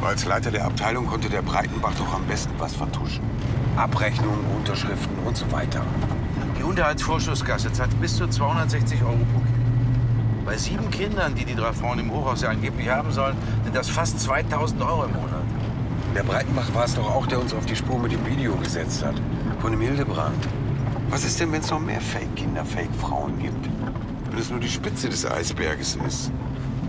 Als Leiter der Abteilung konnte der Breitenbach doch am besten was vertuschen. Abrechnungen, Unterschriften und so weiter. Die Unterhaltsvorschusskasse zahlt bis zu 260 € pro Kind. Bei 7 Kindern, die die 3 Frauen im Hochhaus ja angeblich haben sollen, sind das fast 2000 € im Monat. Der Breitenbach war es doch auch, der uns auf die Spur mit dem Video gesetzt hat. Von dem Hildebrand. Was ist denn, wenn es noch mehr Fake-Kinder, Fake-Frauen gibt? Wenn es nur die Spitze des Eisberges ist?